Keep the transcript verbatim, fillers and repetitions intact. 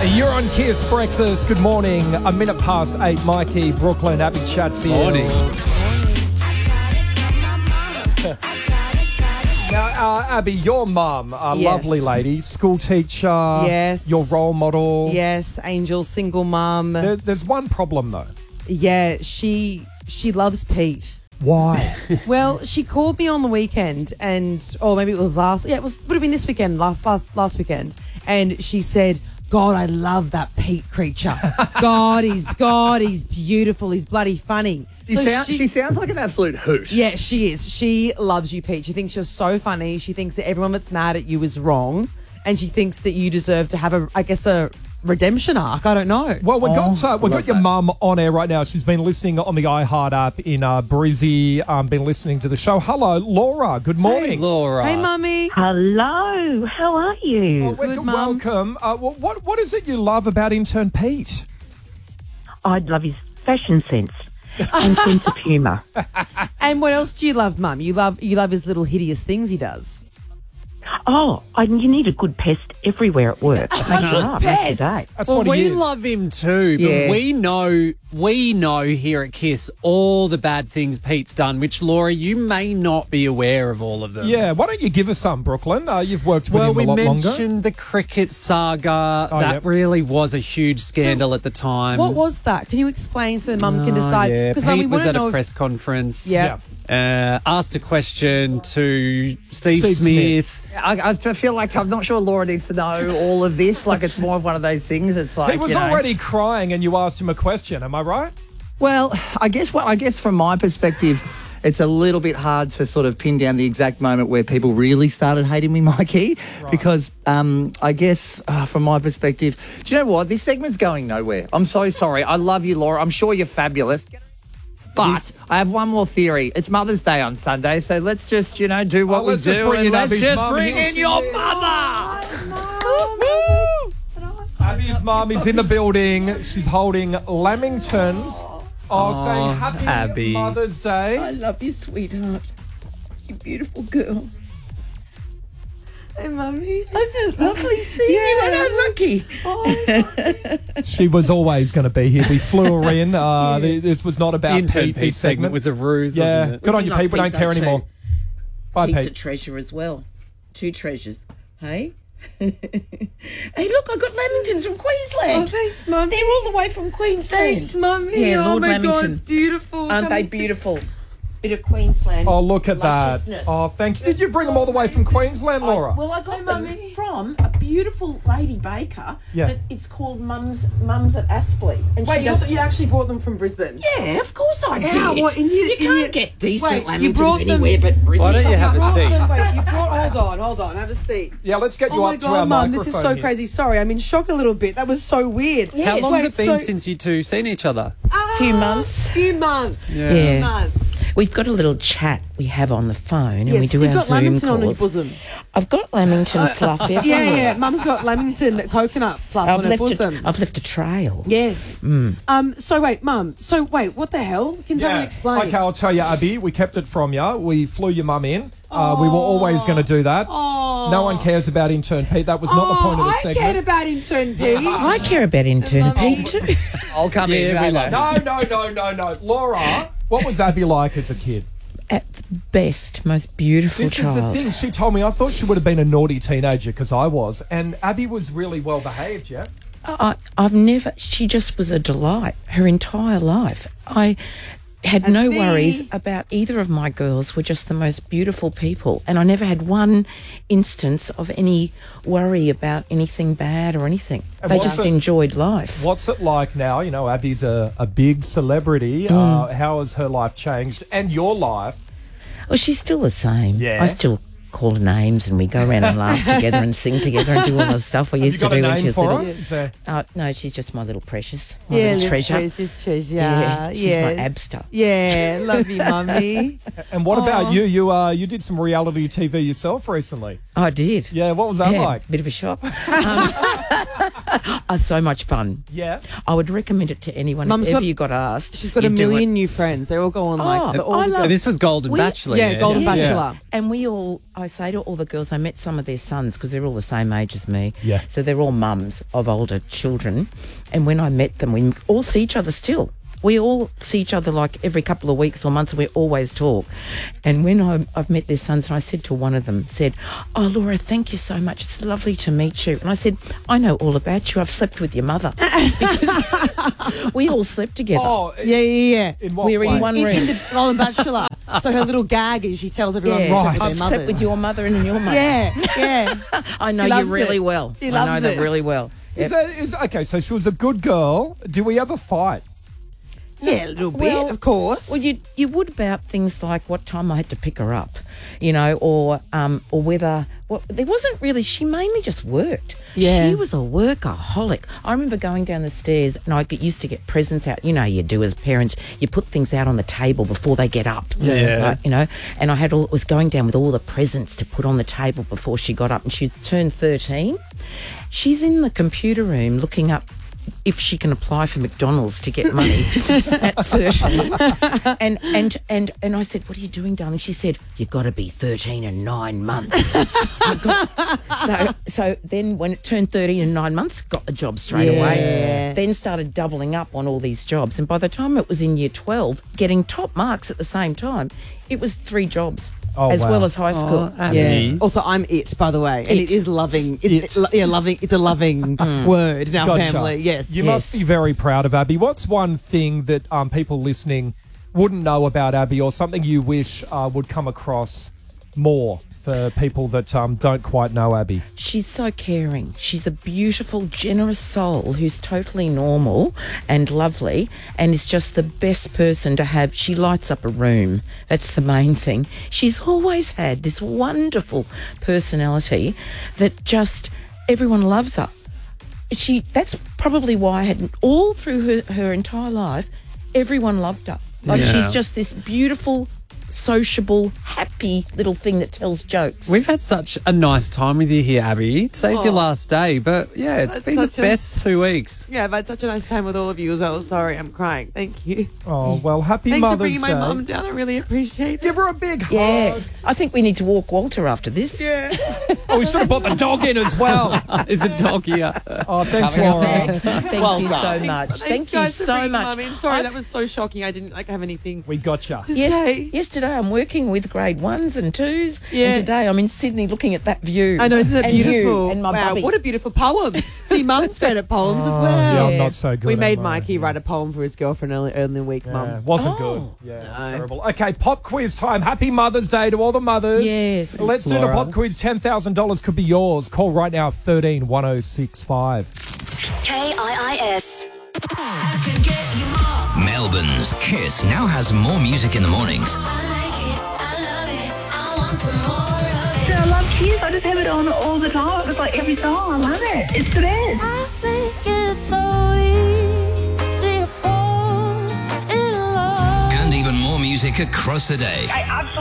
You're on Kiss Breakfast. Good morning. A minute past eight. Mikey, Brooklyn, Abby Chatfield. Morning. Now, uh, Abby, your mum, a Yes. lovely lady, school teacher. Yes. Your role model. Yes, Angel, single mum. There, there's one problem, though. Yeah, she she loves Pete. Why? Well, she called me on the weekend, and or maybe it was last. Yeah, it was would have been this weekend, last last last weekend, and she said, "God, I love that Pete creature. God, he's God, he's beautiful. He's bloody funny." She, So sound, she- she sounds like an absolute hoot. Yeah, she is. She loves you, Pete. She thinks you're so funny. She thinks that everyone that's mad at you is wrong, and she thinks that you deserve to have a, I guess, a redemption arc. I don't know. Well, we've got, uh, we've love got your that. mum on air right now. She's been listening on the iHeart app in uh, Brizzy, um, been listening to the show. Hello, Laura. Good morning. Laura. Hey, mummy. Hello, how are you? Well, Good, wel- Mum. welcome. Uh, wh- what, what is it you love about intern Pete? I love his fashion sense and sense of humour. And what else do you love, Mum? You love you love his little hideous things he does. Oh, I, you need a good pest everywhere at work. Make you laugh, make your pest? day. That's Well, what he we is. love him too, but Yeah. we know we know here at Kiss all the bad things Pete's done, which, Laura, you may not be aware of all of them. Yeah, why don't you give us some, Brooklyn? Uh, you've worked with Well, him we a lot longer. mentioned the cricket saga. Oh, that yep. really was a huge scandal at the time. What was that? Can you explain so Mum can Oh, decide? yeah. Because Pete Mum, we was want to at know a if- press conference. Yeah. Uh, asked a question to Steve, Steve Smith. I, I feel like I'm not sure Laura needs to know all of this. Like, it's more of one of those things. It's like He was you know, already crying and you asked him a question. Am I right? Well, I guess. Well, I guess from my perspective, it's a little bit hard to sort of pin down the exact moment where people really started hating me, Mikey, because um, I guess uh, from my perspective, do you know what? This segment's going nowhere. I'm so sorry. I love you, Laura. I'm sure you're fabulous. But This- I have one more theory. It's Mother's Day on Sunday, so let's just, you know, do what Oh, we let's do. just bring and in let's Abby's just mum. bring Here in she your is. mother. Abby's mum is in the building. She's holding Lamingtons. Oh, saying happy Abby. Mother's Day. I love you, sweetheart. You beautiful girl. Hey, Mummy. Isn't it lovely seeing you? And I'm lucky. She was always going to be here. We flew her in. Uh, th- This was not The about intern Pete, Pete this segment segment. was a ruse, Yeah, wasn't it? good on We you, love Pete. We don't Pete, care though, anymore. too. Bye, Pete's a Pete. treasure as well. Two treasures. Hey? Hey, look, I got Lamingtons from Queensland. Oh, thanks, Mum. They're all the way from Queensland. Thanks, Mummy. Yeah, oh, Lord my God, Lamington. it's beautiful. Aren't Come they and see- beautiful? Bit of Queensland. Oh, look at that. lusciousness. Oh, thank you. Did you bring them all the way from Queensland, Laura? I, well, I got Hey, them Mummy. from a beautiful lady baker. Yeah. That it's called Mums Mums at Aspley, and Wait, she you, does. you actually brought them from Brisbane? Yeah, of course I How? did. What, in your- you in can't your- get decent Wait, you Lamingtons brought them- anywhere but Brisbane. Why don't you have a Brought seat? them- Wait, you brought. Hold on, hold on. Have a seat. Yeah, let's get you Oh my up to our God, Mum, microphone this is so here. crazy. Sorry, I'm in shock a little bit. That was so weird. How long has Wait, it been so- since you two seen each other? Few months. Few months. Yeah. Few Yeah. months. We've got a little chat we have on the phone and Yes, we do you've our got Zoom Lamington calls. on your bosom. I've got Lamington fluff everywhere. Yeah, yeah. Mum's got Lamington coconut fluff I've on her left, bosom. a, I've left a trail. Yes. Um. So wait, Mum. So wait, what the hell? Can someone Yeah. explain? Okay, I'll tell you, Abby. We kept it from you. We flew your mum in. Uh, we were always going to do that. Oh. No one cares about intern Pete. That was not the point of the I segment. cared about intern Pete. I care about intern Pete too. I'll come Yeah, in. we no, love no. No, no, no, no, no. Laura, what was Abby like as a kid? At the best, most beautiful This is the child. thing. She told me I thought she would have been a naughty teenager because I was. And Abby was really well behaved, yeah? I, I've never. She just was a delight her entire life. I had That's no me. worries about either of my girls. Were just the most beautiful people, and I never had one instance of any worry about anything bad or anything. And They what's just the- enjoyed life. What's it like now? You know, Abby's a, a big celebrity. Mm. Uh, how has her life changed? And your life? Well, she's still the same. Yeah. I still call her names, and we go around and laugh together and sing together and do all the stuff we Have you used to got a do when she name was for little. her? Is there- Uh, no, she's just my little precious, my Yeah, little little treasure. precious treasure. Yeah, she's yes. my abster. Yeah, love you, Mummy. And what about you? You uh, you did some reality T V yourself recently. I did. Yeah, what was that Yeah, like? bit of a shock. Um, uh, so much fun. Yeah. I would recommend it to anyone Mum's if ever got- you got asked. She's got a you do million it. new friends. They're all going like Oh, the, all I the love- girls- This was Golden We- Bachelor. yeah, Golden Yeah. Bachelor. And we all, I I say to all the girls, I met some of their sons because they're all the same age as me. Yeah. So they're all mums of older children. And when I met them, we all see each other still. We all see each other like every couple of weeks or months, and we always talk. And when I, I've met their sons, and I said to one of them, said, "Oh, Laura, thank you so much. It's lovely to meet you." And I said, "I know all about you. I've slept with your mother." Because we all slept together. Oh, Yeah, yeah, yeah. in what we were way? in one In, room. in the on the Bachelor. So her little gag is she tells everyone Yeah, to sleep Right. with I've their slept mothers. with your mother and your mother. Yeah, yeah. I know She you loves really it. well. She I know loves them it. really well. Is Yep. that, is, okay, so she was a good girl. Do we ever fight? Yeah, a little bit, Well- of course. Well, you you would about things like what time I had to pick her up, you know, or um, or whether well, there wasn't really. She mainly just worked. Yeah. She was a workaholic. I remember going down the stairs, and I get used to get presents out. You know, you do as parents, you put things out on the table before they get up. Yeah. Like, you know, and I had all was going down with all the presents to put on the table before she got up, and she turned thirteen. She's in the computer room looking up if she can apply for McDonald's to get money at thirteen. And, and and and I said, "What are you doing, darling?" She said, "You've got to be thirteen and nine months." I got- so so then when it turned thirteen and nine months, got the job straight Yeah. away. Then started doubling up on all these jobs. And by the time it was in year twelve, getting top marks at the same time, it was three jobs. Oh, as wow. well as high school. Abby. Yeah. Also, I'm it, by the way, and It. it is loving. It's, It. it- yeah, loving. It's a loving word in our Gotcha. family. Yes. You Yes. must be very proud of Abby. What's one thing that um, people listening wouldn't know about Abby, or something you wish uh, would come across more for people that um, don't quite know Abby? She's so caring. She's a beautiful, generous soul who's totally normal and lovely and is just the best person to have. She lights up a room. That's the main thing. She's always had this wonderful personality that just everyone loves her. She that's probably why I had all through her, her entire life, everyone loved her. Like Yeah. she's just this beautiful, sociable, happy little thing that tells jokes. We've had such a nice time with you here, Abby. Today's your Oh. last day, but yeah, it's That's been the such a- best two weeks. Yeah, I've had such a nice time with all of you as well. Sorry, I'm crying. Thank you. Oh, well, happy Thanks for Mother's bringing my Day. mum down. I really appreciate it. Give her a big Yeah, hug. I think we need to walk Walter after this. Yeah. Oh, we should have brought the dog in as well. Is the dog here? Oh, thanks, Coming up Laura. next. Thank Well you done. so Thanks- much. Thanks, Thank you guys, for so bringing much. Mum in. Sorry, I've- that was so shocking. I didn't like have anything We gotcha. to Yes, say. yesterday I'm working with grade ones and twos, Yeah. and today I'm in Sydney looking at that view. I know, isn't it and you beautiful? and my wow, bubby. what a beautiful poem. See, Mum's great at poems as well. Yeah, I'm Yeah. not so good. We made am I? Mikey write a poem for his girlfriend early, early in the week, Yeah, Mum. wasn't Oh. good. Yeah, it was terrible. Okay, pop quiz time. Happy Mother's Day to all the mothers. Yes. Let's do the Laura. pop quiz. ten thousand dollars could be yours. Call right now, thirteen one oh six five. K I I S. Melbourne's Kiss now has more music in the mornings. So I love Kiss. I just have it on all the time. It's like every song. I love it. It's the best. I think it's so easy to fall in love. And even more music across the day. I absolutely